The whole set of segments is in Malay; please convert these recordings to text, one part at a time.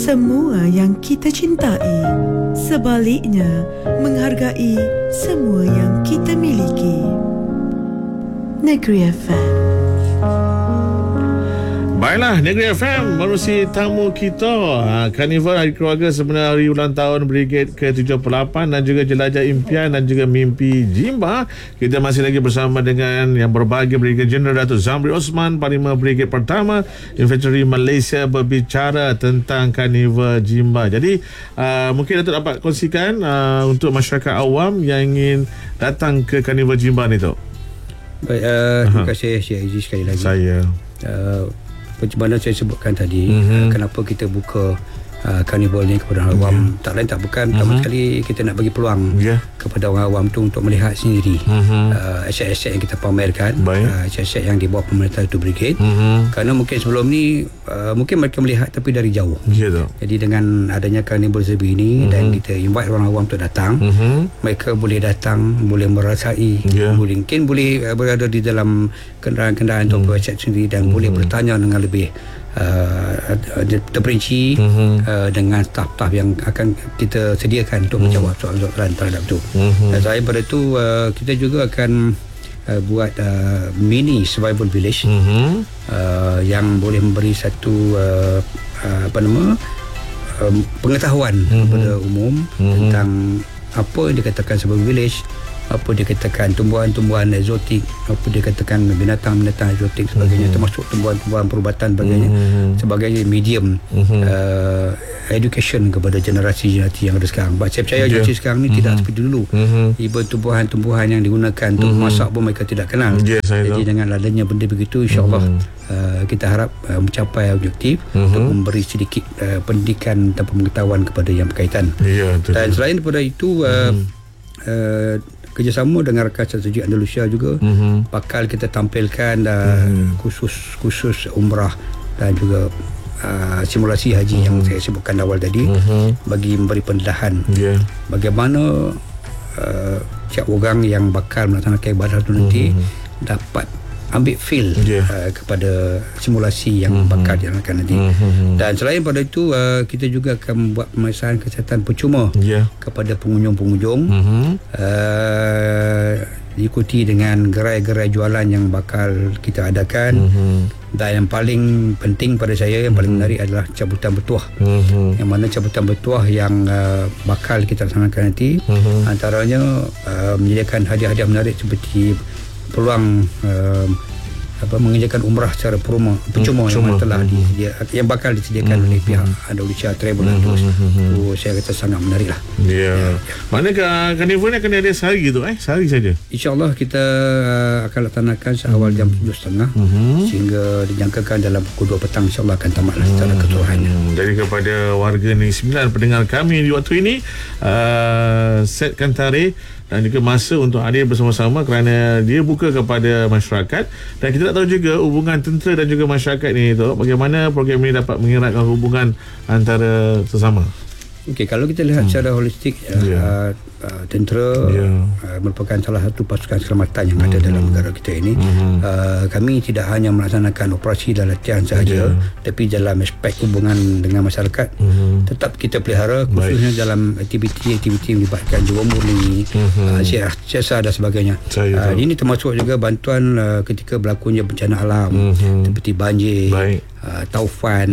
semua yang kita cintai. Sebaliknya, menghargai semua yang kita miliki. Negeri FM. Baiklah, Negeri FM menerusi tamu kita, Karnival Hari Keluarga sempena hari ulang tahun Brigade ke-78 dan juga Jelajah Impian dan juga Mimpi Jimba. Kita masih lagi bersama dengan yang berbahagia Brigadier Jeneral Datuk Zamri Osman, Panglima Brigade Pertama Infanteri Malaysia, berbicara tentang Karnival Jimba. Jadi mungkin Datuk dapat kongsikan untuk masyarakat awam yang ingin datang ke Karnival Jimba ni, Tok. Baik, terima kasih Syekh Aziz sekali lagi. Macam mana saya sebutkan tadi, kenapa kita buka karnival ni kepada orang awam, tak lain tak bukan, pertama sekali kita nak bagi peluang kepada orang awam tu untuk melihat sendiri aset-aset yang kita pamerkan, aset-aset yang di bawah pemerintahan itu Brigade. Kerana mungkin sebelum ni mungkin mereka melihat tapi dari jauh. Jadi dengan adanya karnival seperti ini dan kita invite orang awam untuk datang, mereka boleh datang, boleh merasai, mungkin boleh berada di dalam kenderaan-kenderaan untuk aset sendiri dan boleh bertanya dengan lebih terperinci dengan staf-staf yang akan kita sediakan untuk menjawab soalan-soalan terhadap itu. Dan selain pada itu, kita juga akan buat mini survival village yang boleh memberi satu pengetahuan kepada umum tentang apa yang dikatakan sebagai village, apa dia katakan tumbuhan-tumbuhan eksotik, apa dia katakan binatang-binatang eksotik sebagainya, termasuk tumbuhan-tumbuhan perubatan sebagainya, sebagai medium education kepada generasi yang ada sekarang. Sebab saya percaya generasi sekarang ni tidak seperti dulu. Iba tumbuhan-tumbuhan yang digunakan untuk masak pun mereka tidak kenal. Jadi dengan adanya benda begitu, insyaAllah kita harap mencapai objektif untuk memberi sedikit pendidikan dan pengetahuan kepada yang berkaitan. Dan selain daripada itu, kerjasama dengan rakan strategi Andalusia juga bakal kita tampilkan khusus umrah dan juga simulasi haji yang saya sebutkan awal tadi, bagi memberi pendedahan bagaimana setiap orang yang bakal melaksanakan ibadah itu nanti dapat ambil feel kepada simulasi yang bakal dilaksanakan nanti. Dan selain pada itu, kita juga akan membuat pemeriksaan kesihatan percuma kepada pengunjung-pengunjung, diikuti dengan gerai-gerai jualan yang bakal kita adakan. Dan yang paling penting pada saya, yang paling menarik adalah cabutan bertuah. Yang mana cabutan bertuah yang bakal kita laksanakan nanti, antaranya menyediakan hadiah-hadiah menarik seperti peluang mengerjakan umrah secara percuma yang telah yang bakal disediakan oleh pihak Andalusia Travel and Tours. Saya kata sangat menarik lah. Manakah karnival ni akan ada sehari gitu, sehari saja? InsyaAllah kita akan laksanakan seawal jam 7.30 sehingga dijangkakan dalam pukul 2 petang insyaAllah akan tamatlah secara keseluruhannya. Jadi kepada warga ni 9 pendengar kami di waktu ini, setkan tarikh dan juga masa untuk hadir bersama-sama kerana dia buka kepada masyarakat. Dan kita tak tahu juga hubungan tentera dan juga masyarakat ni tu, bagaimana program ini dapat mengeratkan hubungan antara sesama. Okey, kalau kita lihat secara holistik, tentera merupakan salah satu pasukan keselamatan yang ada dalam negara kita ini. Kami tidak hanya melaksanakan operasi dan latihan sahaja, tapi dalam aspek hubungan dengan masyarakat tetap kita pelihara, khususnya dalam aktiviti-aktiviti yang melibatkan jiwa murni, siasat dan sebagainya. Ini termasuk juga bantuan ketika berlakunya bencana alam seperti banjir, taufan,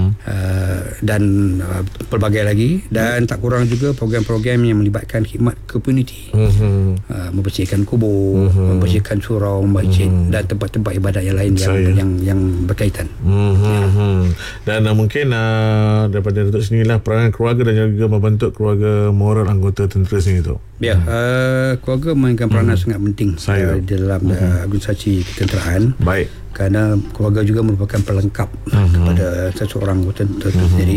dan pelbagai lagi. Dan tak kurang juga program-program yang melibatkan khidmat community, membersihkan kubur, membersihkan surau, masjid dan tempat-tempat ibadat yang lain yang berkaitan. Dan mungkin daripada Datuk sendirilah peranan keluarga dan juga membentuk keluarga moral anggota tentera sendiri tu. Keluarga memainkan peranan sangat penting dalam organisasi ketenteraan. Kerana keluarga juga merupakan pelengkap kepada seseorang anggota tentera itu sendiri.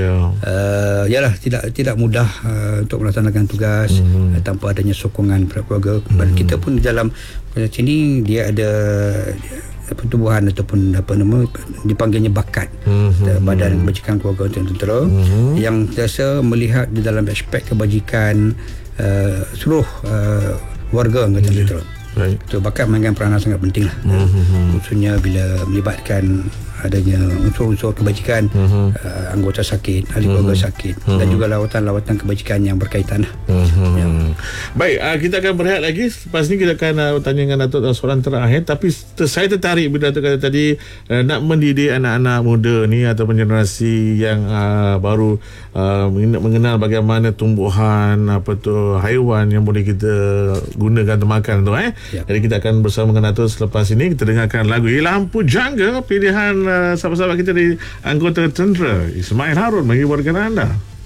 Yalah, tidak mudah untuk melaksanakan tugas tanpa adanya sokongan daripada keluarga. Kita pun di dalam sini dia ada pertubuhan ataupun dipanggilnya bakat, Badan Kebajikan Keluarga untuk Tentera, yang biasa melihat di dalam aspek kebajikan seluruh warga anggota tentera. Itu bakat memainkan peranan sangat penting lah. Khususnya bila melibatkan adanya unsur-unsur kebajikan, anggota sakit, ahli keluarga sakit, dan juga lawatan-lawatan kebajikan yang berkaitan. Baik, kita akan berehat lagi. Lepas ni kita akan tanya dengan Datuk soalan terakhir. Tapi saya tertarik bila Datuk kata tadi nak mendidik anak-anak muda ni ataupun generasi yang baru mengenal bagaimana tumbuhan, haiwan yang boleh kita gunakan untuk makan tu. Jadi kita akan bersama dengan Datuk selepas ini. Kita dengarkan lagu Lampu Jangga, pilihan sahabat-sahabat kita di anggota tentera Ismail Harun bagi warga anda.